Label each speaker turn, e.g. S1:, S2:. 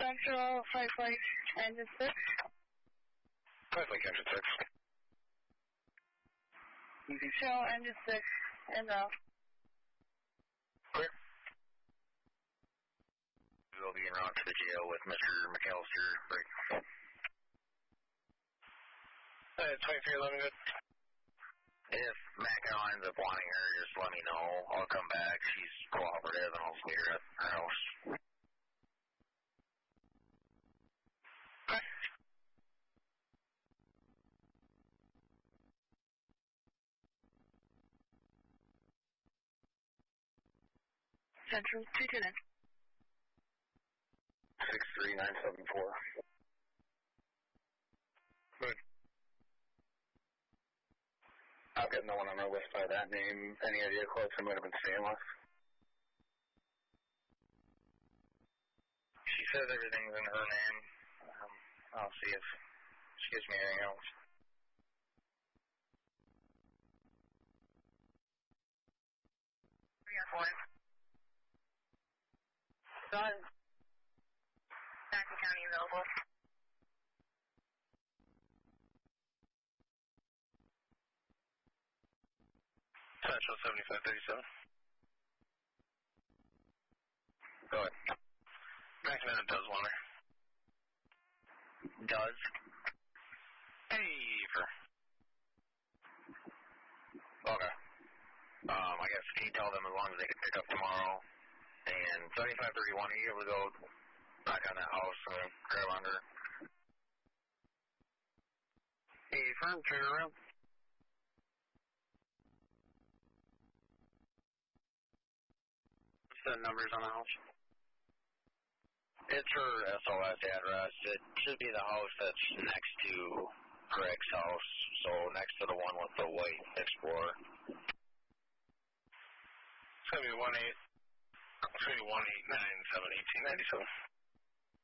S1: Central, Flight Engine 6.
S2: Flight Engine 6.
S1: Central, Engine 6, and
S2: Clear. We'll be en route to the jail with Mr. McAllister. Break. 2311, good. If Mac ends up wanting her, just let me know. I'll come back. She's cooperative, and I'll just meet her at her house. Okay.
S1: Central 229.
S2: 63974. Good. I've got no one on my list by that name. Any idea who else I might have been staying with? She says everything's in her name. I'll see if she gives me anything else.
S1: Done. Jackson County available.
S2: Central 7537. Go ahead. Maximum does want her. Does? Hey, okay. I guess can you tell them as long as they can pick up tomorrow? And 7531, are you able to go back on that house and grab on her? Hey, firm, turn around. What's the numbers on the house? It's her SOS address. It should be the house that's next to Greg's house, so next to the one with the white Explorer. It's going to be 1897-1897.